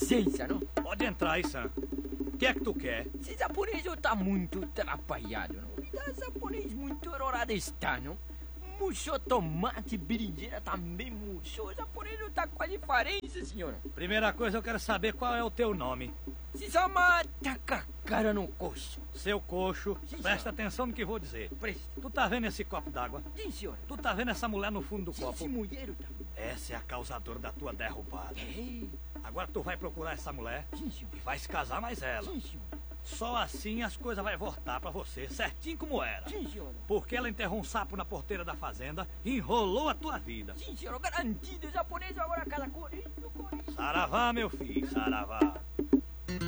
licença, não? Pode entrar aí, Sam. O que é que tu quer? Esse japonês tá muito atrapalhado, não? Vida japonês muito errado está, não? Murchou tomate, berinjela também murchou. O japonês não tá com a diferença, senhora. Primeira coisa, eu quero saber qual é o teu nome. Se chama Takakara no Coxo. Seu coxo, Sim, presta senhor. atenção no que vou dizer. Presta. Tu tá vendo esse copo d'água? Sim, senhora. Tu tá vendo essa mulher no fundo do Sim, copo? esse mulher tá. Essa é a causadora da tua derrubada. É. Agora tu vai procurar essa mulher Sim, senhor. e vai se casar mais ela. Sim, senhor. Só assim as coisas vai voltar pra você, certinho como era. Sim, senhora. Porque ela enterrou um sapo na porteira da fazenda e enrolou a tua vida. Sim, senhora. Garantido. O japonês agora casa correndo, correndo. Saravá, meu filho, saravá.